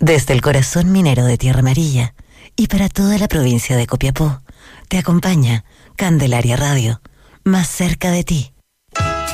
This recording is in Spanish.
Desde el corazón minero de Tierra Amarilla y para toda la provincia de Copiapó, te acompaña Candelaria Radio, más cerca de ti.